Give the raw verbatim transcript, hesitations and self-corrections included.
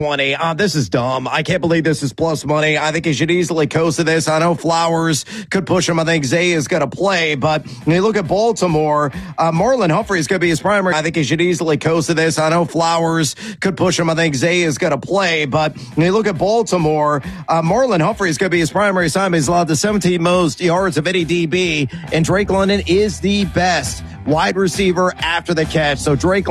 twenty. Uh, this is dumb. I can't believe this is plus money. I think he should easily coast to this. I know Flowers could push him. I think Zay is going to play. But when you look at Baltimore, uh, Marlon Humphrey is going to be his primary. I think he should easily coast to this. I know Flowers could push him. I think Zay is going to play. But when you look at Baltimore, uh, Marlon Humphrey is going to be his primary assignment. He's allowed the seventeenth most yards of any D B. And Drake London is the best wide receiver after the catch. So Drake